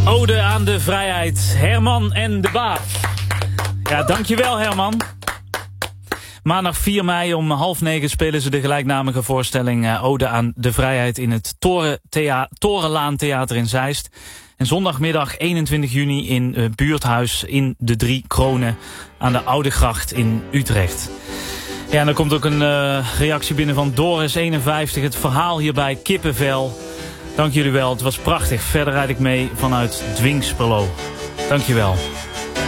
Ode aan de vrijheid, Herman en de Baaf. Ja, dankjewel Herman. Maandag 4 mei om 20:30 spelen ze de gelijknamige voorstelling Ode aan de vrijheid in het Torenlaan Theater in Zeist. En zondagmiddag 21 juni in Buurthuis in de Drie Kronen aan de Oude Gracht in Utrecht. Ja, en er komt ook een reactie binnen van Doris51. Het verhaal hierbij kippenvel. Dank jullie wel, het was prachtig. Verder rijd ik mee vanuit Dwingsperlo. Dank je wel.